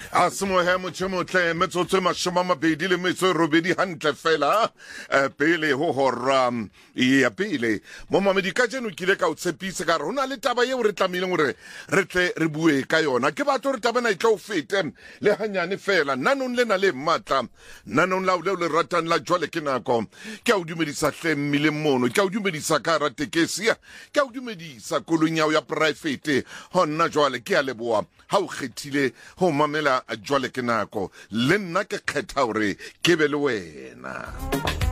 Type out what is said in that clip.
a se mo he motle metsotso mashoma mabedi le metso robedi hantle fela pele ho hora ya pele mo mamedi ka jeno kile ka o tshepise ka re hona le taba ye o re tlamileng hore re tle re bue ka yona ke batho re taba na itla o fete le hanyane fela nanong le na le matla nanong la le ratang la jwale ke nako ke a o dumedisa hle mmile mono ke a o dumedisa ka ra tekesi ke a o dumedisa kolonyao ya private hona jwale ke a leboa ha o khethile ho mamela jwale ke nako le nna ke kgetha hore ke be le wena.